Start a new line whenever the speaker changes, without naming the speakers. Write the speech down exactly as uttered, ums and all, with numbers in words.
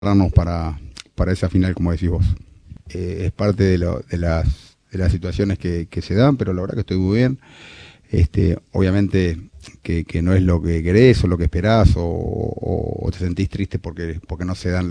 prepararnos para, para esa final, como decís vos. Eh, es parte de, lo, de, las, de las situaciones que, que se dan, pero la verdad que estoy muy bien. Este, obviamente que, que no es lo que querés o lo que esperás o, o, o te sentís triste porque, porque no se dan